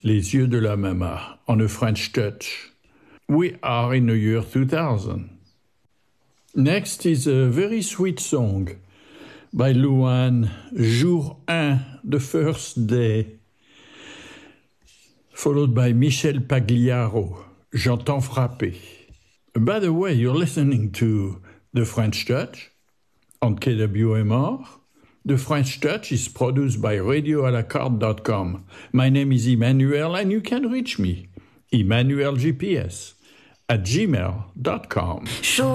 Les yeux de la mama on a French touch. We are in the year 2000. Next is a very sweet song by Louane, Jour 1, the first day, followed by Michel Pagliaro, J'entends frapper. By the way, you're listening to The French Touch on KWMR. The French Touch is produced by radioalacarte.com. My name is Emmanuel, and you can reach me, EmmanuelGPS, at gmail.com.